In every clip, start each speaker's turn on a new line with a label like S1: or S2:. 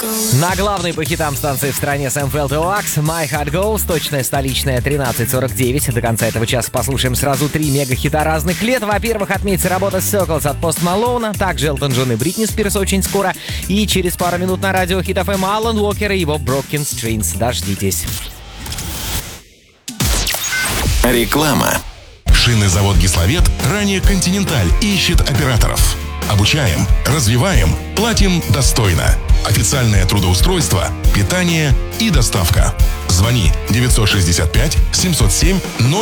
S1: На главной по хитам станции в стране Sam Felt Wax My Heart Goes, точная столичная 13:49. До конца этого часа послушаем сразу 3 мега-хита разных лет. Во-первых, отметится работа Circles от Post Malone, также Элтон Джон и Бритни Спирс очень скоро. И через пару минут на радио Hit FM Алан Уокер и его Broken Strings. Дождитесь.
S2: Реклама. Шинный завод «Гисловет», ранее «Континенталь», ищет операторов. Обучаем, развиваем, платим достойно. Официальное трудоустройство, питание и доставка. Звони 965 707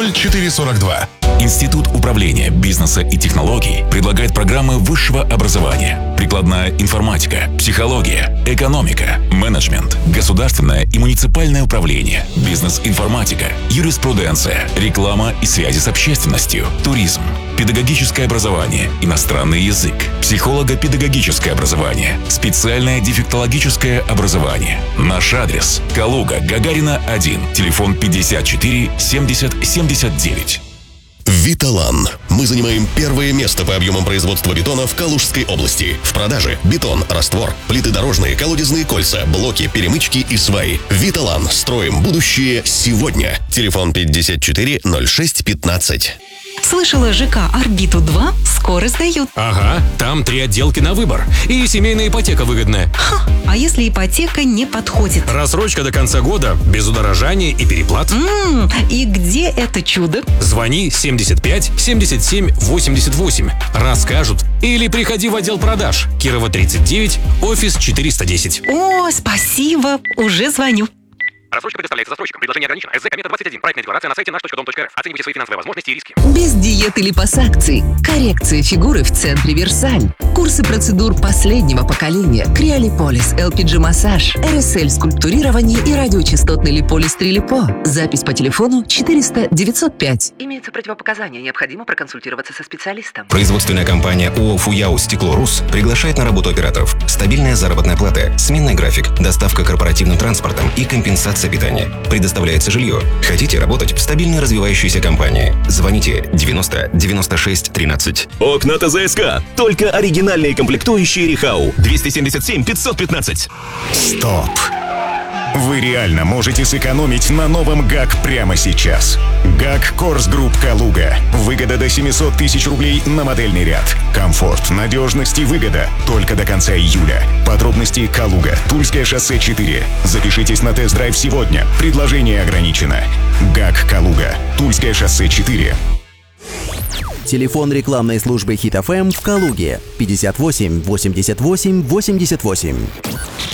S2: 0442. Институт управления бизнеса и технологий предлагает программы высшего образования: прикладная информатика, психология, экономика, менеджмент, государственное и муниципальное управление, бизнес-информатика, юриспруденция, реклама и связи с общественностью, туризм, педагогическое образование, иностранный язык, психолого-педагогическое образование, специальное дефектологическое образование. Наш адрес: Калуга, Гагарина, 1, телефон 54 70 79.
S3: Виталан. Мы занимаем первое место по объемам производства бетона в Калужской области. В продаже бетон, раствор, плиты дорожные, колодезные кольца, блоки, перемычки и сваи. Виталан. Строим будущее сегодня. Телефон 54 06 15.
S4: Слышала, ЖК «Орбиту-2» скоро сдают.
S5: Ага, там 3 отделки на выбор. И семейная ипотека выгодная.
S4: А если ипотека не подходит?
S5: Рассрочка до конца года, без удорожания и переплат.
S4: И где это чудо?
S5: Звони 75 77 88. Расскажут. Или приходи в отдел продаж. Кирова 39, офис 410.
S4: О, спасибо, уже звоню.
S5: Рассрочка предоставляется застройщикам. Предложение ограничено. СЗ Комета 21. Проектная декларация на сайте наш.дом.рф. Оценивайте свои финансовые возможности и риски.
S6: Без диет или пасакций. Коррекция фигуры в центре Версаль. Курсы процедур последнего поколения. Криолиполис, LPG-массаж, РСЛ-скульптурирование и радиочастотный липолис Трилипо. Запись по телефону 400 905.
S7: Имеются противопоказания. Необходимо проконсультироваться со специалистом.
S8: Производственная компания ООО «Фуяо Стекло РУС» приглашает на работу операторов. Стабильная заработная плата, сменный график, доставка корпоративным транспортом и компенсация питания. Предоставляется жилье. Хотите работать в стабильной развивающейся компании? Звоните 90 96 13.
S9: Окна ТЗСК. Только оригинальные комплектующие Рихау. 277 515.
S10: Стоп! Вы реально можете сэкономить на новом ГАК прямо сейчас. ГАК Корс Групп Калуга. Выгода до 700 тысяч рублей на модельный ряд. Комфорт, надежность и выгода только до конца июля. Подробности: Калуга, Тульское шоссе 4. Запишитесь на тест-драйв сегодня. Предложение ограничено. ГАК Калуга, Тульское шоссе 4.
S11: Телефон рекламной службы Hit FM в Калуге 58 88 88.